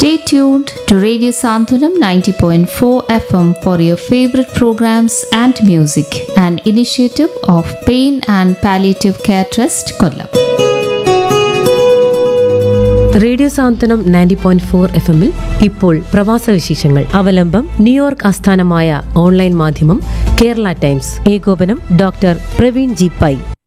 Stay tuned to Radio Santhanam 90.4 FM for your favorite programs and music, an initiative of Pain and Palliative Care Trust, Kollam. Radio സാന്ത്വനം 90.4 FM-ൽ ഇപ്പോൾ പ്രവാസ വിശേഷങ്ങൾ. അവലംബം New York ആസ്ഥാനമായ online മാധ്യമം Kerala times. ഏകോപനം doctor Praveen G pi.